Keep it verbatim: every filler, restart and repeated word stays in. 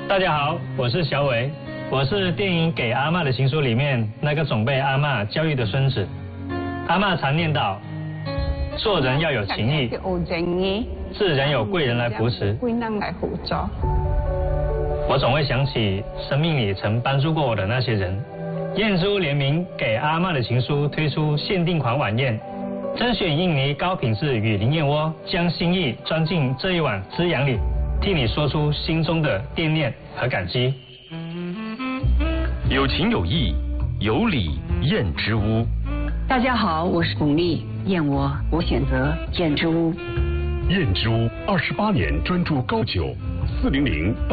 大家好，我是小伟，我是电影《给阿嬷的情书》里面那个总被阿嬷教育的孙子。阿嬷常念叨，做人要有情义，自然有贵人来扶持。我总会想起生命里曾帮助过我的那些人。燕珠联名《给阿嬷的情书》推出限定款晚宴，甄选印尼高品质雨林燕窝，将心意装进这一碗滋养里。替你说出心中的惦念和感激。 有情有义，有礼燕之屋。 大家好，我是巩俐，燕窝我选择燕之屋。 燕之屋二十八年专注高酒，四零零。